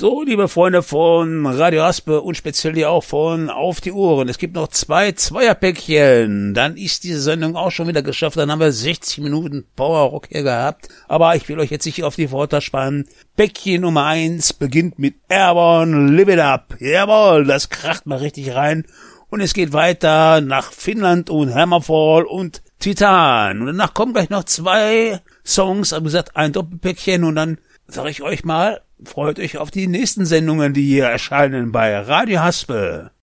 So, liebe Freunde von Radio Haspe und speziell hier auch von Auf die Ohren. Es gibt noch 2 Zweierpäckchen. Dann ist diese Sendung auch schon wieder geschafft. Dann haben wir 60 Minuten Powerrock hier gehabt. Aber ich will euch jetzt nicht auf die Folter spannen. Päckchen Nummer 1 beginnt mit Airborne, Live It Up. Jawohl, das kracht mal richtig rein. Und es geht weiter nach Finnland und Hammerfall und Titan. Und danach kommen gleich noch 2 Songs, aber wie gesagt, ein Doppelpäckchen. Und dann sage ich euch mal, freut euch auf die nächsten Sendungen, die hier erscheinen bei Radio Haspe.